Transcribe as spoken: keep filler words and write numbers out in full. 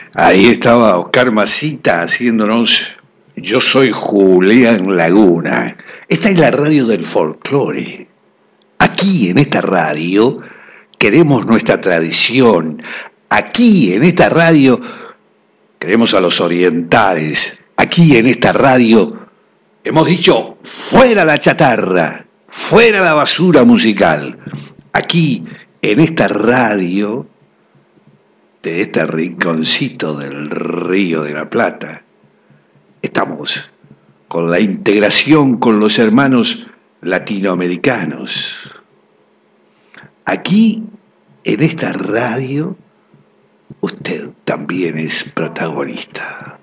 Ahí estaba Oscar Masita haciéndonos Yo soy Julián Laguna. Esta es la radio del folclore. Aquí en esta radio queremos nuestra tradición. Aquí en esta radio queremos a los orientales. Aquí en esta radio hemos dicho fuera la chatarra, fuera la basura musical. Aquí en esta radio de este rinconcito del Río de la Plata, estamos con la integración con los hermanos latinoamericanos. Aquí, en esta radio, usted también es protagonista.